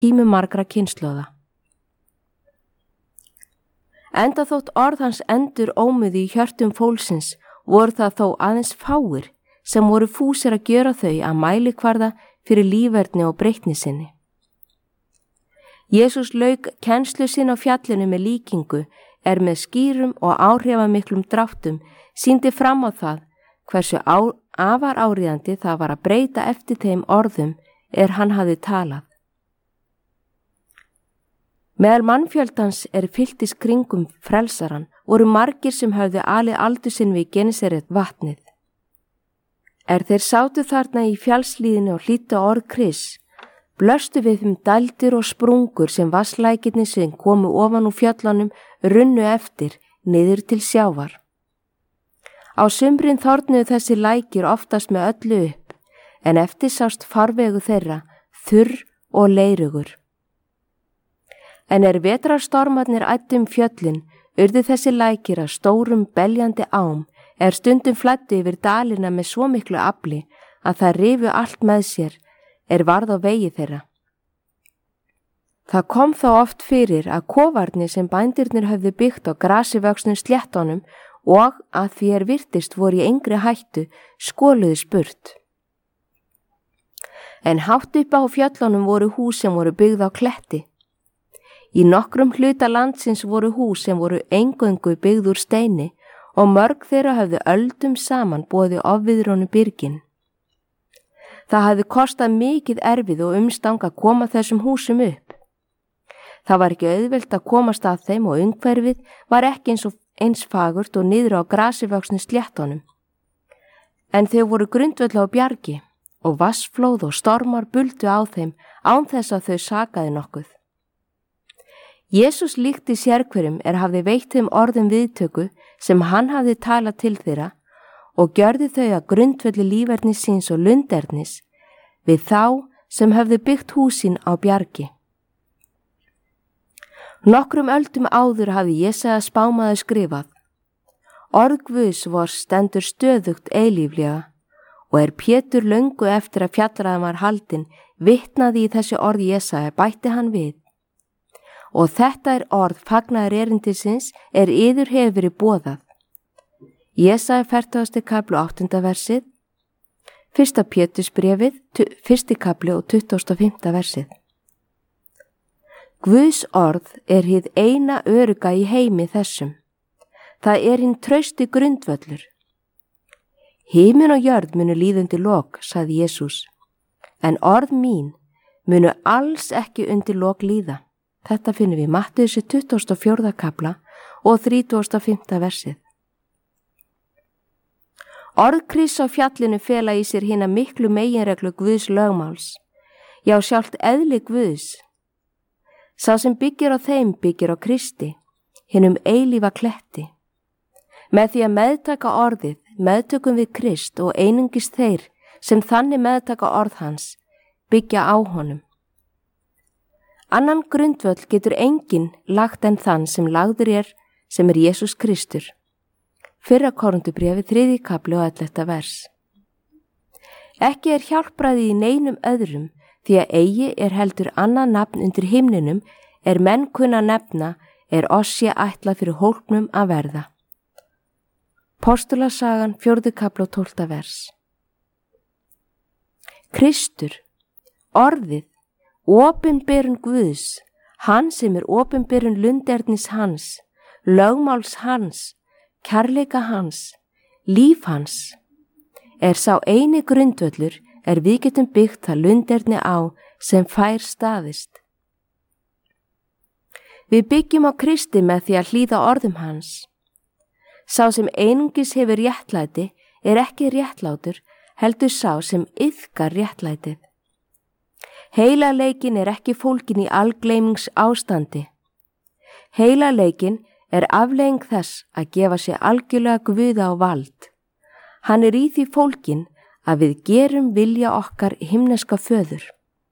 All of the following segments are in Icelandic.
tími margra kynslóða. Enda þótt orð hans endur ómuðu í hjörtum fólksins, voru það þó aðeins fáir sem voru fúsir að gjöra þau að mælikvarða fyrir lífverðni og breytni sinni. Jesús lauk kennslu sinni á fjallinu með líkingu með skýrum og áhrifamiklum dráttum sýndi fram á það hversu afar áríðandi það var að breyta eftir þeim orðum hann hafði talað. Meðal mannfjöldans fylgtis kringum frelsaran voru margir sem höfðu alið aldur sinn við Genesaret vatnið. Þeir sátu þarna í fjallslíðinu og hlýddu á orð Krists, blöstu við dældir og sprungur sem vatnslækirnir sem komu ofan úr fjöllunum runnu eftir niður til sjávar. Á sumrin þornuðu þessi lækir oftast með öllu upp, en eftir sást farvegu þeirra, þurr og leirugur. En vetrarstormarnir æddu fjöllin, urðu þessi lækir að stórum beljandi ám, stundum flæddu yfir dalina með svo miklu afli að það rifu allt með sér, varð á vegi þeirra. Það kom þá oft fyrir að kofarnir sem bændirnir höfðu byggt á grasivöxnum sléttunum og að því virtist voru í engri hættu skoluðu burt. En hátt upp á fjöllunum voru hús sem voru byggð á kletti. Í nokkrum hluta landsins voru hús sem voru eingöngu byggð úr steini og mörg þeirra höfðu öldum saman boðið ofviðrónu byrgin. Það hafði kostað mikið erfið og umstang að koma þessum húsum upp. Það var ekki auðvelt að komast að þeim og umhverfið var ekki eins fagurt og niður á grasivöxnu sléttunum. En þau voru grundvöll á bjargi og vatnsflóð og stormar buldu á þeim án þess að þau sakaði nokkuð. Jesús líkti sérhverjum hafði veitt þeim orðum viðtöku sem hann hafði talað til þeirra og gjörði þau að grundvelli lífernis síns og lundernis við þá sem höfðu byggt húsin á bjargi. Nokkrum öldum áður hafði Jesaja spámaður skrifað: Orð Guðs vors stendur stöðugt eilíflega og Pétur löngu eftir að fjallræðan var haldinn vitnaði í þessi orð Jesaja, bætti hann við: Og þetta orð fagnaðar erindisins yður hefur verið boðað. Jesaja 40. kapli 8. versið, 1. Pétursbréfið, 1. kapli og 25. versið. Guðs orð hið eina örugga í heimi þessum. Það hinn trausti grundvöllur. Himinn og jörð munu líða undir lok, sagði Jesús, en orð mín munu alls ekki undir lok líða. Þetta finnum við Mattheusar 24. kapla og 35. versið. Orð Krists á fjallinu fela í sér hina miklu meginreglu Guðs lögmáls, já sjálft eðli Guðs. Sá sem byggir á þeim byggir á Kristi, hinum eilífa kletti. Með því að meðtaka orðið, meðtökum við Krist og einungis þeir sem þannig meðtaka orð hans, byggja á honum. Annan grundvöll getur enginn lagt en þann sem lagður sem Jesús Kristur. 1. Korinthubréfið 3. kapli og 11. vers. Ekki hjálpræði í neinum öðrum, því að eigi heldur annað nafn undir himninum menn kunna nefna oss sé ætlað fyrir hólknum að verða. Postulasagan 4. kapli og 12. vers. Kristur, orðið, opinberun Guðs, hann sem opinberun lundernis hans, lögmáls hans, kærleika hans, líf hans, sá eini grundvöllur við getum byggt það lunderni á sem fær staðist. Við byggjum á Kristi með því að hlýða orðum hans. Sá sem einungis hefur réttlæti ekki réttlátur, heldur sá sem iðkar réttlætið. Heilaleikin ekki fólgin í algleymings ástandi. Heilaleikin afleiðing þess að gefa sér algjörlega Guði á vald. Hann í því fólgin að við gerum vilja okkar himneska föður.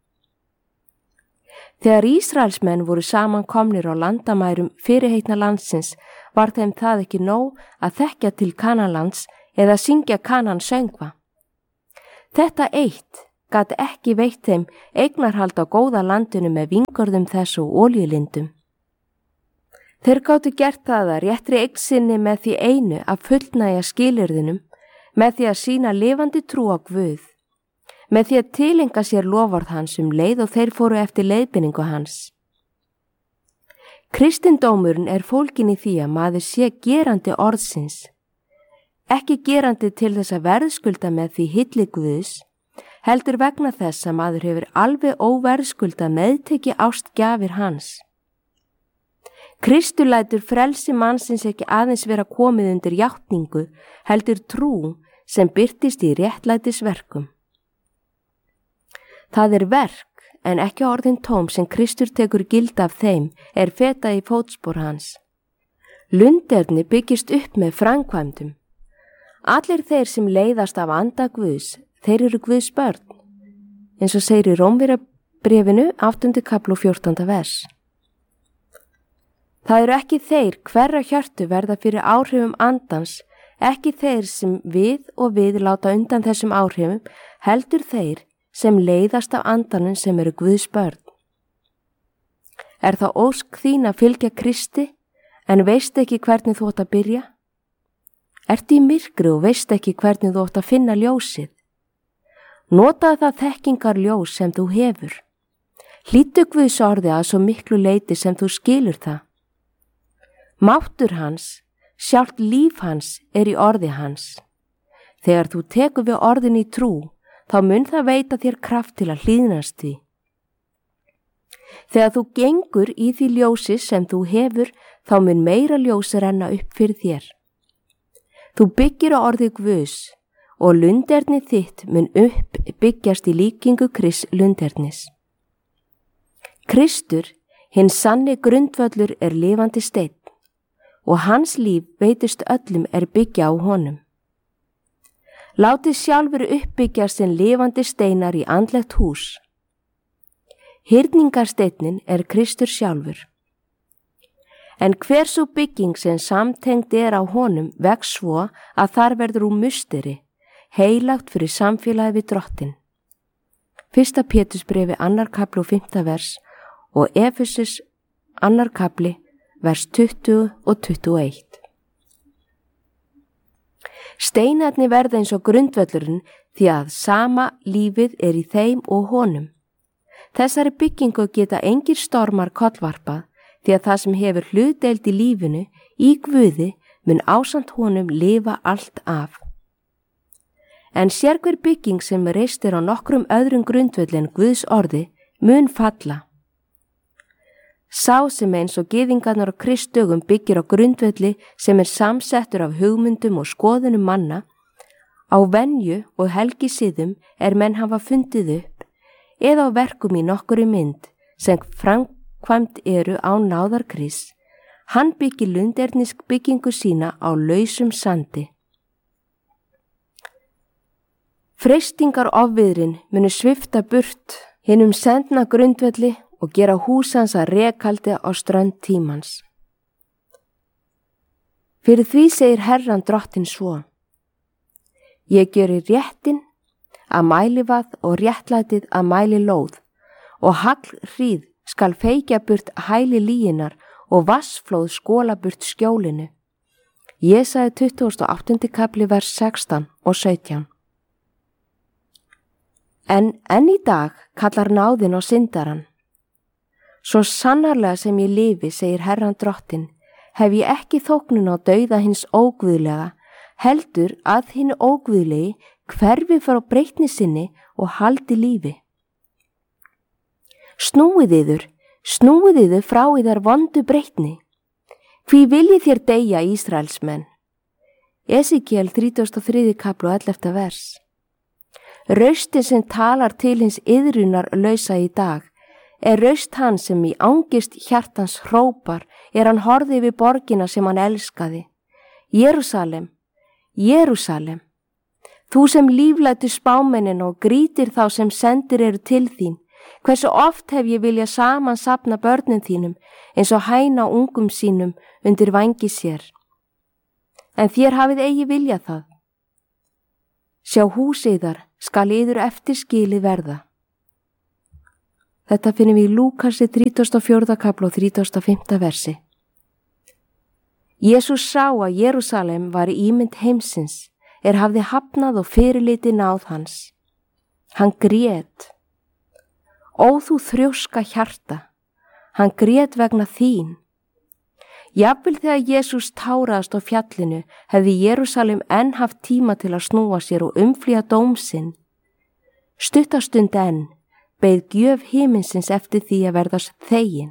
Þegar Ísraelsmenn voru samankomnir á landamærum fyrirheitna landsins var þeim það ekki nóg að þekkja til Kanaanlands eða syngja Kanaan söngva. Þetta eitt gat ekki veitt þeim eignarhald á góða landinu með vingörðum þess og olíulindum. Þeir gátu gert það að réttri eign sinni með því einu að fullnægja skilyrðinum, með því að sýna lifandi trú á Guð, með því að tilenga sér loforð hans leið og þeir fóru eftir leiðbeiningu hans. Kristindómurinn fólginn í því að maður sé gerandi orðsins, ekki gerandi til þess að verðskulda með því hilli Guðs, heldur vegna þess að maður hefur alveg óverðskulda meðteki ástgjafir hans. Kristur lætur frelsi mannsins ekki aðeins vera komið undir játningu, heldur trú sem birtist í réttlætisverkum. Það verk, en ekki orðin tóm sem Kristur tekur gild af þeim, fetað í fótspor hans. Lunderni byggist upp með framkvæmdum. Allir þeir sem leiðast af anda Guðs, þeir eru Guðs börn, eins og segir í Rómverjabréfinu 8. kapli og 14. vers. Það eru ekki þeir hverra hjörtu verða fyrir áhrifum andans, ekki þeir sem við láta undan þessum áhrifum, heldur þeir sem leiðast af andanum sem eru Guðs börn. Það ósk þín að fylgja Kristi, en veist ekki hvernig þú átt að byrja? Ertu í myrkri og veist ekki hvernig þú átt að finna ljósið? Notaðu það þekkingar ljós sem þú hefur. Hlýddu Guðs orði að svo miklu leyti sem þú skilur það. Máttur hans, sjálft líf hans í orði hans. Þegar þú tekur við orðin í trú, þá mun það veita þér kraft til að hlýðnast því. Þegar þú gengur í því ljósi sem þú hefur, þá mun meira ljósi renna upp fyrir þér. Þú byggir á orði Guðs og lunderni þitt mun byggjast í líkingu Krists lundernis. Kristur, hinn sanni grundvöllur lifandi steinn og hans líf veitist öllum byggja á honum. Látið sjálfur uppbyggjast sem lifandi steinar í andlegt hús. Hyrningarsteinn Kristur sjálfur. En hver sú bygging sem samtengd á honum vex svo að þar verður úr musteri, heilagt fyrir samfélagi við Drottin. 1. Pétursbréfi 2. kapli og 5. vers og Efesus 2. kapli vers 20 og 21. Steinarnir verða eins og grundvöllurinn því að sama lífið í þeim og honum. Þessari byggingu geta engir stormar kollvarpað því að það sem hefur hlutdeild í lífinu í Guði mun ásamt honum lifa allt af. En sérhver bygging sem reist á nokkrum öðrum grundvölli en Guðs orði mun falla. Sá sem eins og gyðingarnar á Kristdögum byggir á grundvelli sem samsettur af hugmyndum og skoðunum manna, á venju og helgisiðum menn hafa fundið upp, eða á verkum í nokkuri mynd sem framkvæmd á náðar Krists, hann byggir lundernisk byggingu sína á lausum sandi. Freistingar ofviðrin munu svifta burt hinum sendna grundvelli og gera húsans að rekhaldi á strönd tímans. Fyrir því segir Herran Drottin svo: Ég gjöri réttin að mælivað og réttlætið að mæli lóð og haglhríð skal feikja burt hæli lýginar og vassflóð skóla burt skjólinu. Jesaja 28. kapli vers 16 og 17. En enn í dag kallar náðin á syndaran. Svo sannarlega sem ég lifi, segir Herran Drottin, hef ég ekki þóknun á dauða hins óguðlega, heldur að hinn óguðlegi hverfi frá breytni sinni og haldi lífi. Snúið yður frá yðar vondu breytni. Hví viljið þér deyja, Ísraelsmenn? Esekiel 33. kapli og 11. vers. Raustin sem talar til hins iðrunar lausa í dag raust hann sem í angist hjartans hrópar hann horfði við borgina sem hann elskaði. Jerúsalem, Jerúsalem, þú sem líflætu spámennin og grítir þá sem sendir eru til þín, hversu oft hef ég viljað saman safna börnin þínum eins og hæna ungum sínum undir vængi sér. En þér hafið eigi viljað það. Sjá hús yðar skal yður eftir skilið verða. Þetta finnum við í Lúkasi 34. kapla og 35. versi. Jesús sá að Jerúsalem var ímynd heimsins, hafði hafnað og fyrirliti náð hans. Hann grét. Ó þú þrjóska hjarta, hann grét vegna þín. Jafnvel þegar Jesús táraðast á fjallinu hefði Jerúsalem enn haft tíma til að snúa sér og umflýja dóm sinn. Stuttastund enn beið gjöf himinsins eftir því að verðast þegin.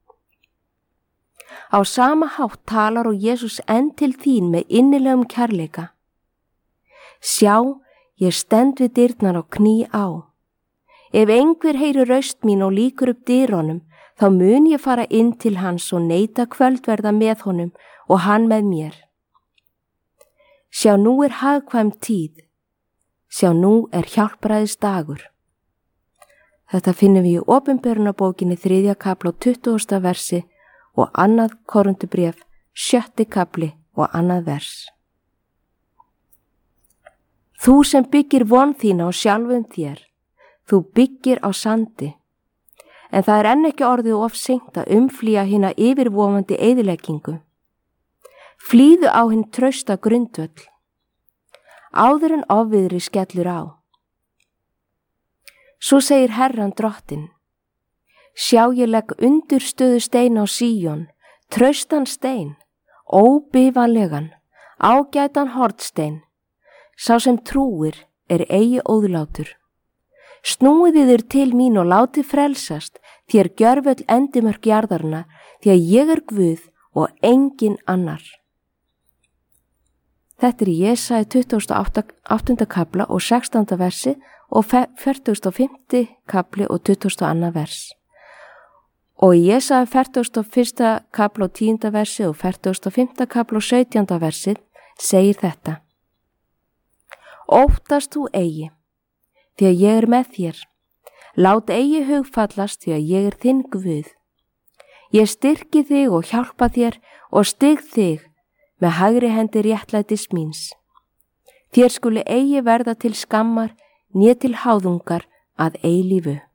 Á sama hátt talar og Jesús enn til þín með innilegum kærleika. Sjá, ég stend við dyrnar og kný á. Ef einhver heyrir raust mín og lýkur upp dyrunum, þá mun ég fara inn til hans og neita kvöldverða með honum og hann með mér. Sjá, nú hagkvæm tíð. Sjá, nú hjálpræðis dagur. Þetta finnum við í Opinberunarbókinni 3. kapla og 20. versi og 2. Korintubréf 7. kapli og 2. vers. Þú sem byggir von þína á sjálfum þér, þú byggir á sandi, en það enn ekki orðið of seint að umflýja hina yfirvofandi eyðileggingu. Flýðu á hinn trausta grundvöll, áður en ofviðri skellur á. Svo segir Herran Drottinn, sjá ég legg undirstöðu stein á Síón, traustan stein, óbifanlegan, ágætan hornstein, sá sem trúir eigi óðlátur. Snúið yður til mín og látið frelsast, þér gjörvöll endimörk jarðarna, því að ég Guð og engin annar. Þetta í Jesaja 28. kapla og 16. versi og 45. kapli og 22. vers. Og í Jesaja 41. kapla og 10. versi og 45. kapla og 17. versi segir þetta. Óttast þú eigi, því að ég með þér. Lát eigi hugfallast, því að ég þinn Guð. Ég styrki þig og hjálpa þér og styg þig með hægri hendi réttlætis míns. Þér skuli eigi verða til skammar, né til háðungar að eilífu.